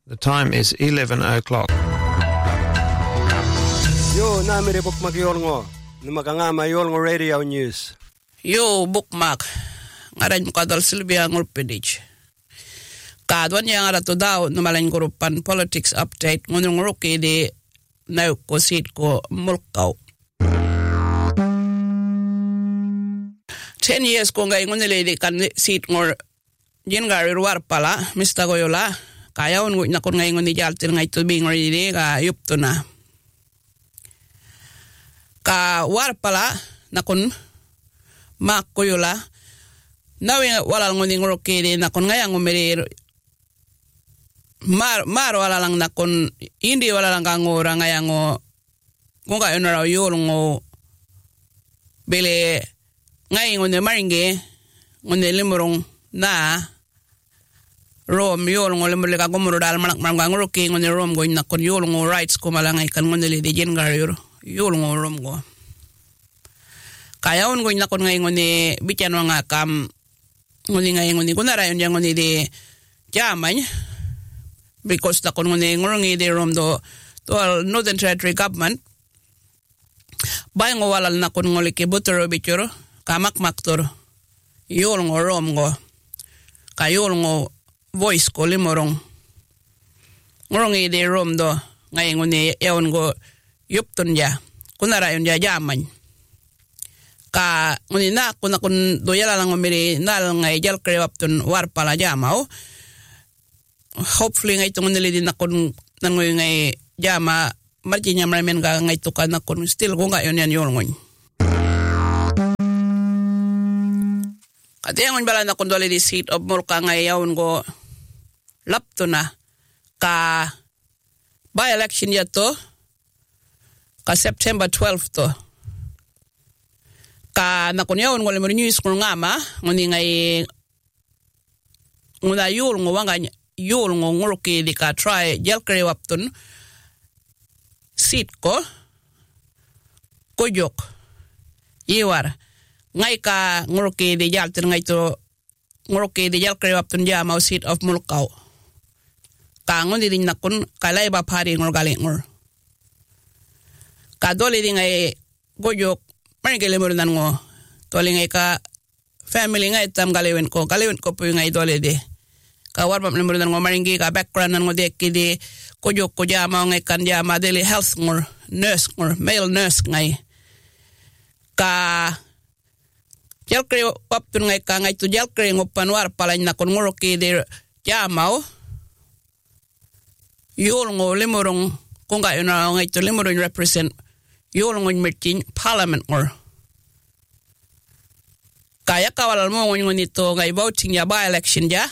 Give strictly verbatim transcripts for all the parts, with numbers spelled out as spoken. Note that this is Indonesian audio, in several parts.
The time is eleven o'clock. Yo, namire bukmak yolngo. Numakangama yolngo radio news. Yo, bukmak. Ngaran mo kadal Sylvia Ngurpedich. Kadwan yang ada to daw numalang grupan politics update ngunung ruki di nauk ko sit ko mulkaw. Ten years ko ngay ngunili di kan sit ngor jingari ruar pala Mister Goyola kaya ungut na kun ngay nguni jaltir ngay tubing ngori di ka yup to na. Ka war pala na kun mak Goyola nawing wala nguni nguruki di na kun ngay ang umiri mar mar wala lang na kun hindi wala lang kang ora ngay ang kung kayo na raw yun ngo bili ngay ngunde maringe ngunde limurong na rom yol ngol limur ka gumuro dal manak mang ngoro ki ngunde rom go na kon yol ngo rights ko malangay kan ngunde li dijen gar yol yol ngo rom go kaya on go na kon ngay ngunde bican nga kam ngunde ngay ngunde kunara yon yang ngunde di jamay because ta kon ngunde ngorong ide rom do to Northern Territory government bay ngo walal na kon ngol ki butero bichoro kamak maktor yol ngo rom ngo kayol ngo voice ko limorong ngorong ide rom do ngay ngone yawn go yupton ja kunara yon ja jaman ka ngoni na kun kun doyala lang umiri nal ngay jal krewapton war pala jamao hopefully ngay tong nili din akon nangoy ngay jama marjinya maramen ga ngay tukan akon still ko nga yon yan yol ngoy. Kati ang bala na kundoli di seat of Murka ngayon ko lapto na ka by election yato ka September twelfth to ka nakunyaon ko lemur news ko ngama nguni ngay nguna yul ngo wanga yul ngo nguruki di ka try jel kre wapton seat ko kojok iwar ngay ka nguruki di jaltir ngay to nguruki di jal krewap tun jama seat of mulkaw ka ngondi din nakun kalay ba pari ngor galing ngor ka doli di ngay gojok marigele mo nan ngo toli ngay ka family ngay tam galewen ko galewen ko pu ngay doli di ka warpam mo nan ngo maringi ka background nan ngo dekki di gojok ko jama ngay kan jama daily health ngor nurse ngor male nurse ngay ka jalkre waptun ngay ka ngay tu jalkre ngopan war palany na kon ngoroki de jamao yol ngo limurong kung ga yun ngay tu limurong represent yol ngo merchin parliament ngor kaya kawalal mo ngo nito ngay voting ya by election ja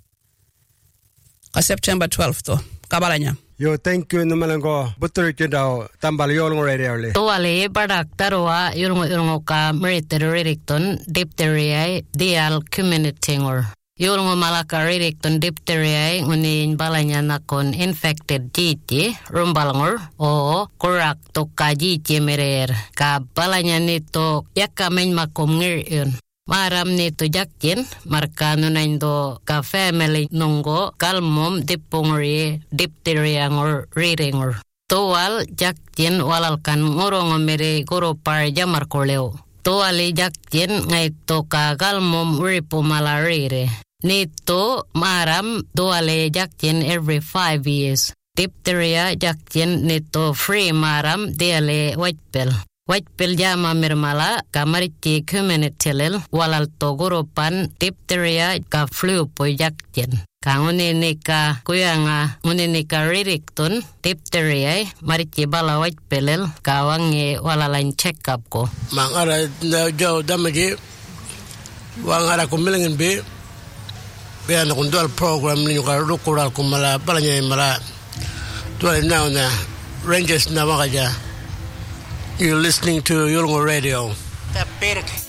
ka September twelfth to kabalanya. Yo, thank you numalango butur daw tambal yolngo radio le. Tuwali badak tarwa yolngo yolngo ka military redicton diphtheria dial community ngor. Yolngo malaka redicton diphtheria ngunin balanya nakon infected jiti rumbalangor o kurak to ka jiti merer ka balanya nito yakamen makom ngir yun. Maram nito jakkin markano na indo ka family nunggo kalmom dipongri diphtheria ngor riringor. Tuwal jakkin walal kan ngurong umiri guru par jamar koleo. Tuwali jakkin ngaito ka kalmom ripo malarire. Nito maram tuwali jakkin every five years. Diphtheria jakkin nito free maram diale white pill. White pill jama mirmala kamariti community-lil walal togurupan diphtheria ka flu po jakjen. Ka ngunini ka kuyanga ngunini ka riricton diphtheria mariti bala white pill ka wangi walalan check up ko. Mangara jauh damaji wangara kumilingin bi biar nak undual program ni juga rukural kumala balanya mala tuai now na Rangers na makaja. You're listening to Yolngo Radio.